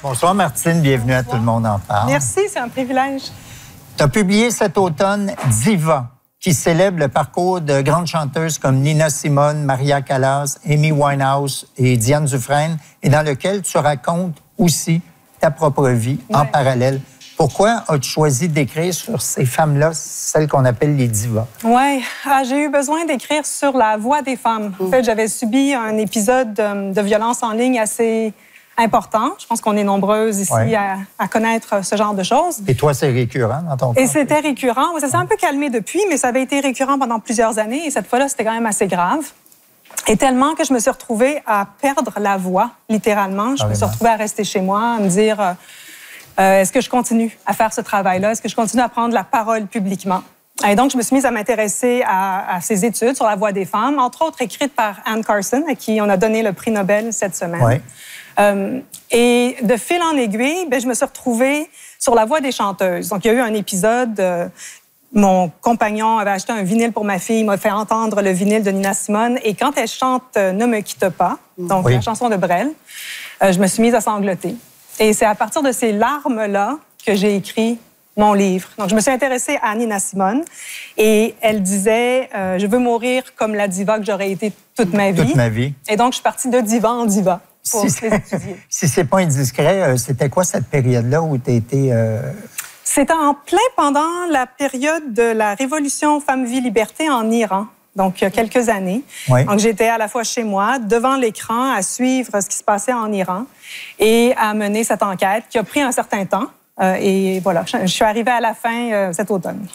Bonsoir Martine, bienvenue à Tout le monde en parle. Merci, c'est un privilège. Tu as publié cet automne Diva, qui célèbre le parcours de grandes chanteuses comme Nina Simone, Maria Callas, Amy Winehouse et Diane Dufresne, et dans lequel tu racontes aussi ta propre vie en parallèle. Pourquoi as-tu choisi d'écrire sur ces femmes-là, celles qu'on appelle les divas? Oui, j'ai eu besoin d'écrire sur la voix des femmes. En fait, j'avais subi un épisode de violence en ligne assez important. Je pense qu'on est nombreuses ici à connaître ce genre de choses. Et toi, c'est récurrent dans ton cas? Et c'était récurrent. Ça s'est un peu calmé depuis, mais ça avait été récurrent pendant plusieurs années. Et cette fois-là, c'était quand même assez grave. Et tellement que je me suis retrouvée à perdre la voix, littéralement. Je me suis retrouvée à rester chez moi, à me dire... est-ce que je continue à faire ce travail-là? Est-ce que je continue à prendre la parole publiquement? Et donc, je me suis mise à m'intéresser à ces études sur la voix des femmes, entre autres écrites par Anne Carson, à qui on a donné le prix Nobel cette semaine. Oui. Et de fil en aiguille, je me suis retrouvée sur la voix des chanteuses. Donc, il y a eu un épisode... mon compagnon avait acheté un vinyle pour ma fille, il m'a fait entendre le vinyle de Nina Simone. Et quand elle chante « Ne me quitte pas », donc la chanson de Brel, je me suis mise à sangloter. Et c'est à partir de ces larmes-là que j'ai écrit mon livre. Donc, je me suis intéressée à Nina Simone et elle disait « Je veux mourir comme la diva que j'aurais été toute ma vie. » Toute ma vie. Et donc, je suis partie de diva en diva pour les étudier. Si c'est pas indiscret, c'était quoi cette période-là où tu as été... C'était en plein pendant la période de la révolution Femmes-Vie-Liberté en Iran. Donc, il y a quelques années. Oui. Donc, j'étais à la fois chez moi, devant l'écran, à suivre ce qui se passait en Iran et à mener cette enquête qui a pris un certain temps. Et voilà, je suis arrivée à la fin cet automne.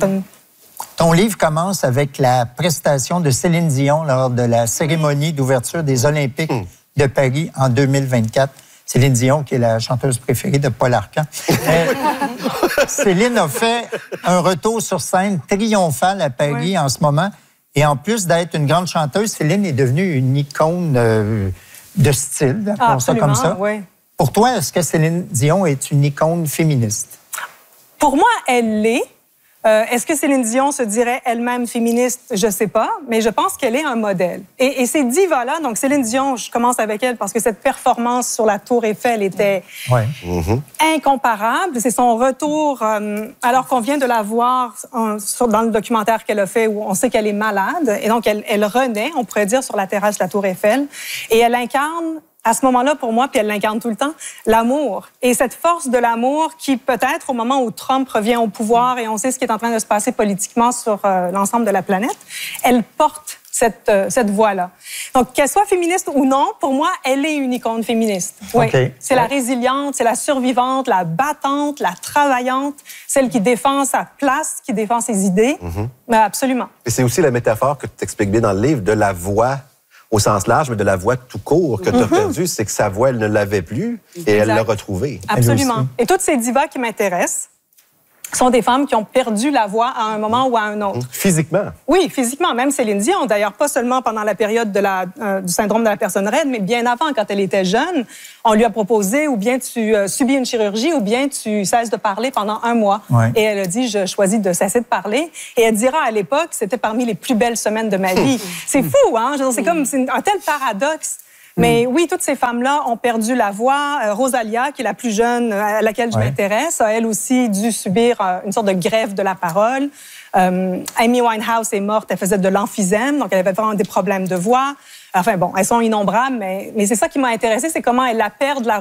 Ton livre commence avec la prestation de Céline Dion lors de la cérémonie d'ouverture des Olympiques de Paris en 2024. Céline Dion, qui est la chanteuse préférée de Paul Arcand. Céline a fait un retour sur scène triomphal à Paris en ce moment. Et en plus d'être une grande chanteuse, Céline est devenue une icône de style, appelons ça comme ça. Oui. Pour toi, est-ce que Céline Dion est une icône féministe? Pour moi, elle l'est. Est-ce que Céline Dion se dirait elle-même féministe? Je ne sais pas, mais je pense qu'elle est un modèle. Et ces divas-là, donc Céline Dion, je commence avec elle parce que cette performance sur la Tour Eiffel était incomparable. C'est son retour, alors qu'on vient de la voir dans le documentaire qu'elle a fait où on sait qu'elle est malade. Et donc, elle renaît, on pourrait dire, sur la terrasse de la Tour Eiffel. Et elle incarne... à ce moment-là, pour moi, puis elle l'incarne tout le temps, l'amour. Et cette force de l'amour qui, peut-être, au moment où Trump revient au pouvoir et on sait ce qui est en train de se passer politiquement sur l'ensemble de la planète, elle porte cette voix-là. Donc, qu'elle soit féministe ou non, pour moi, elle est une icône féministe. Oui. C'est la résiliente, c'est la survivante, la battante, la travaillante, celle qui défend sa place, qui défend ses idées. Absolument. Et c'est aussi la métaphore que tu expliques bien dans le livre de la voix au sens large, mais de la voix tout court que tu as perdue, c'est que sa voix, elle ne l'avait plus et elle l'a retrouvée. Absolument. Et toutes ces divas qui m'intéressent sont des femmes qui ont perdu la voix à un moment ou à un autre. Physiquement? Oui, physiquement. Même Céline Dion, d'ailleurs, pas seulement pendant la période du syndrome de la personne raide, mais bien avant, quand elle était jeune, on lui a proposé ou bien tu subis une chirurgie ou bien tu cesses de parler pendant 1 mois. Et elle a dit, je choisis de cesser de parler. Et elle dira à l'époque, c'était parmi les plus belles semaines de ma vie. C'est fou, hein? C'est comme un tel paradoxe. Mais oui, toutes ces femmes-là ont perdu la voix. Rosalia, qui est la plus jeune à laquelle je m'intéresse, a elle aussi dû subir une sorte de grève de la parole. Amy Winehouse est morte, elle faisait de l'emphysème, donc elle avait vraiment des problèmes de voix. Enfin bon, elles sont innombrables, mais c'est ça qui m'a intéressée, c'est comment elles la perdent la